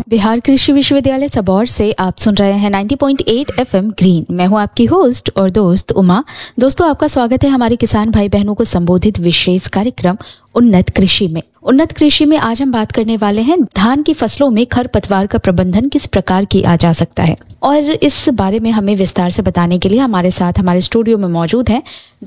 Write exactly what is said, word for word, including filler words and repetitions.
बिहार कृषि विश्वविद्यालय सबौर से आप सुन रहे हैं नब्बे पॉइंट आठ एफएम ग्रीन। मैं हूं आपकी होस्ट और दोस्त उमा। दोस्तों, आपका स्वागत है हमारे किसान भाई बहनों को संबोधित विशेष कार्यक्रम उन्नत कृषि में। उन्नत कृषि में आज हम बात करने वाले हैं धान की फसलों में खरपतवार का प्रबंधन किस प्रकार किया जा सकता है। और इस बारे में हमें विस्तार से बताने के लिए हमारे साथ हमारे स्टूडियो में मौजूद हैं